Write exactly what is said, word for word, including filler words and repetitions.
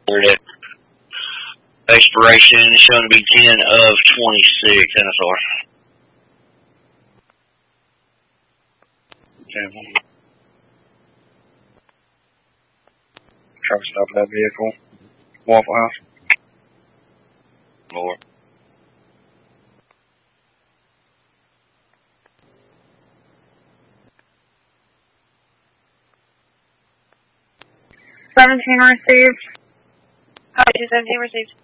Expiration shown to be ten of twenty-six, N S R. Okay. Try to stop that vehicle. Waffle House. More. seventeen received. Hi, two seventeen received.